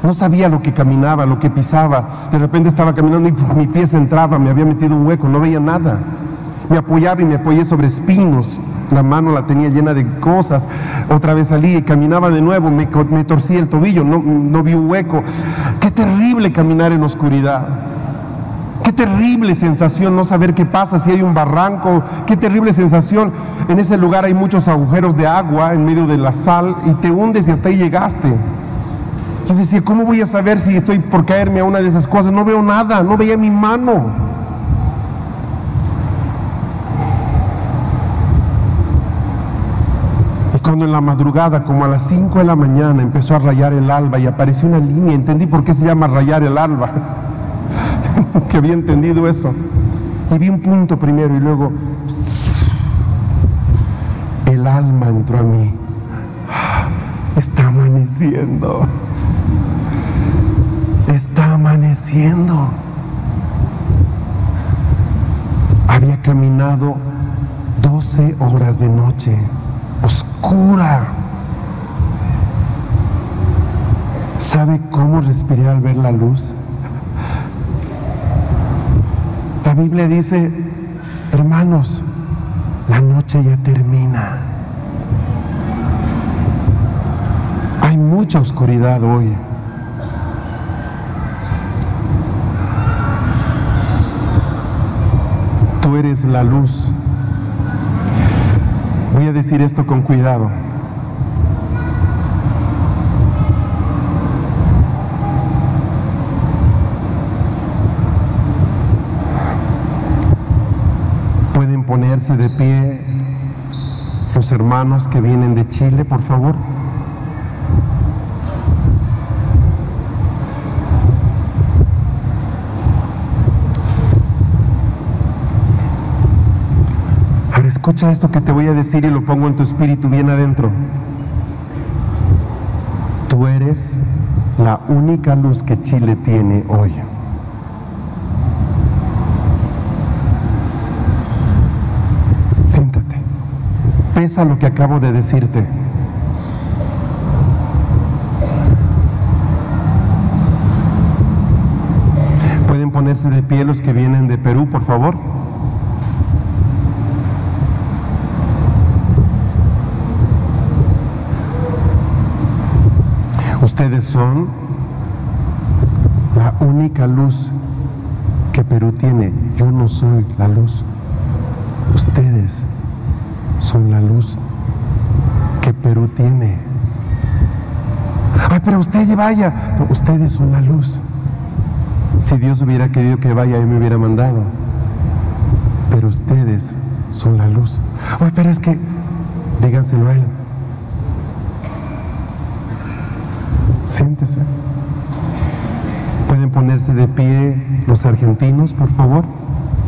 No sabía lo que caminaba, lo que pisaba. De repente estaba caminando y mi pie se entraba, me había metido un hueco, no veía nada. Me apoyaba y me apoyé sobre espinos. La mano la tenía llena de cosas. Otra vez salí y caminaba de nuevo, me torcí el tobillo, no vi un hueco. Qué terrible caminar en oscuridad. Qué terrible sensación no saber qué pasa, si hay un barranco. Qué terrible sensación. En ese lugar hay muchos agujeros de agua en medio de la sal y te hundes y hasta ahí llegaste. Yo decía, ¿cómo voy a saber si estoy por caerme a una de esas cosas? No veo nada, no veía mi mano. Y cuando en la madrugada, como a las 5 de la mañana, empezó a rayar el alba y apareció una línea, entendí por qué se llama rayar el alba. Que había entendido eso. Y vi un punto primero y luego el alma entró a mí. Está amaneciendo. Está amaneciendo. Había caminado 12 horas de noche, oscura. ¿Sabe cómo respiré al ver la luz? La Biblia dice, hermanos, la noche ya termina. Hay mucha oscuridad hoy. Tú eres la luz. Voy a decir esto con cuidado. Pueden ponerse de pie los hermanos que vienen de Chile, por favor. Escucha esto que te voy a decir y lo pongo en tu espíritu bien adentro. Tú eres la única luz que Chile tiene hoy. Siéntate. Pesa lo que acabo de decirte. ¿Pueden ponerse de pie los que vienen de Perú, por favor? Ustedes son la única luz que Perú tiene. Yo no soy la luz. Ustedes son la luz que Perú tiene. Ay, pero usted vaya. No, ustedes son la luz. Si Dios hubiera querido que vaya, Él me hubiera mandado. Pero ustedes son la luz. Ay, pero es que, díganselo a Él. Siéntese. ¿Pueden ponerse de pie los argentinos, por favor?